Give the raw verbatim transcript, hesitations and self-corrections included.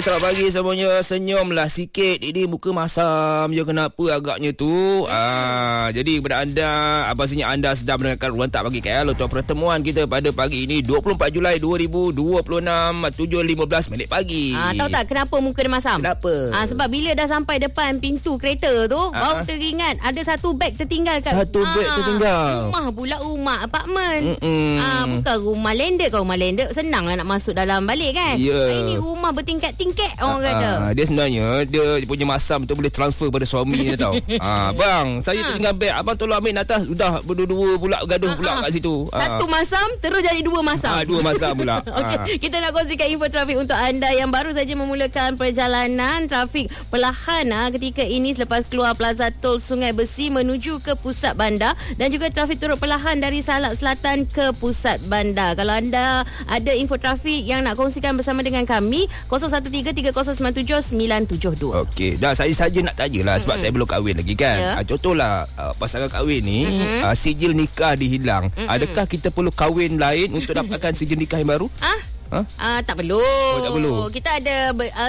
Hai, selamat pagi semuanya. Senyumlah sikit. Ini muka masam je kenapa agaknya tu. Ah, jadi kepada anda, pastinya anda sedang mendengarkan Ruang Tak Pagi K L untuk pertemuan kita pada pagi ini dua puluh empat Julai dua ribu dua puluh enam, tujuh lima belas minit pagi. Ah, tahu tak kenapa muka dia masam? Kenapa? Ah, sebab bila dah sampai depan pintu kereta tu, ah, baru teringat ada satu beg tertinggal kat Satu beg ah, tertinggal. Rumah pula, rumah apartmen. Mm-mm. Ah, bukan rumah landed. Kalau rumah landed senanglah nak masuk dalam balik kan. Ya. Ini rumah bertingkat-tingkat orang kata. Ah, dia sebenarnya dia punya masam tu boleh transfer pada suami dia tau. Ah, bang, saya Ah. tertinggal beg. Abang tolong ambil atas. Sudah berdua-dua pula gaduh Ah, pula ah. kat situ. Satu Ah. masam terus jadi dua masam. Ah, dua masam pula. Okey, Ah. kita nak kongsikan info trafik untuk anda yang baru saja memulakan perjalanan. Trafik perlahan ah, ketika ini selepas keluar Plaza Tol Sungai Besi menuju ke pusat bandar, dan juga trafik turut perlahan dari Salak Selatan ke pusat bandar. Kalau anda ada info trafik yang nak kongsikan bersama dengan kami, kosong satu tiga tiga kosong sembilan tujuh sembilan tujuh dua. Okey, dah saya saja nak tanyalah sebab mm-hmm. saya belum kahwin lagi kan. Ya. Yeah. Contohlah uh, pasangan kahwin ni mm-hmm. uh, sijil nikah dihilang. Mm-hmm. Adakah kita perlu kahwin lain untuk dapatkan sijil nikah yang baru? Ah? Ha? Uh, tak perlu. Oh, tak perlu. Kita ada uh,